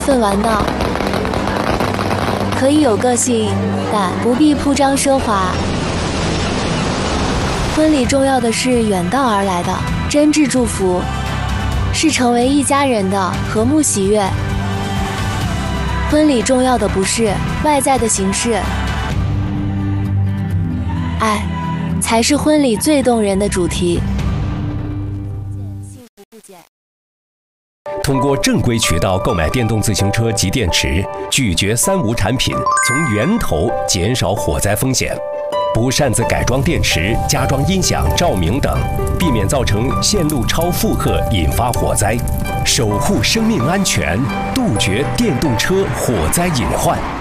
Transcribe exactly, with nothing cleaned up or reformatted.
份玩闹，可以有个性，但不必铺张奢华。婚礼重要的是远道而来的真挚祝福，是成为一家人的和睦喜悦。婚礼重要的不是外在的形式，爱才是婚礼最动人的主题。 通过正规渠道购买电动自行车及电池，拒绝三无产品，从源头减少火灾风险。不擅自改装电池、加装音响、照明等，避免造成线路超负荷引发火灾，守护生命安全，杜绝电动车火灾隐患。